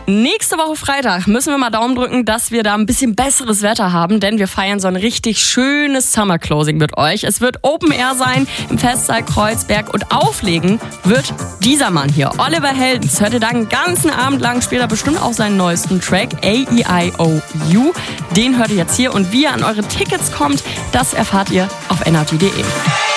Nächste Woche Freitag müssen wir mal Daumen drücken, dass wir da ein bisschen besseres Wetter haben, denn wir feiern so ein richtig schönes Summer Closing mit euch. Es wird Open Air sein im Festsaal Kreuzberg und auflegen wird dieser Mann hier, Oliver Heldens. Hört ihr da einen ganzen Abend lang, später bestimmt auch seinen neuesten Track, A-E-I-O-U. Den hört ihr jetzt hier und wie ihr an eure Tickets kommt, das erfahrt ihr auf energy.de.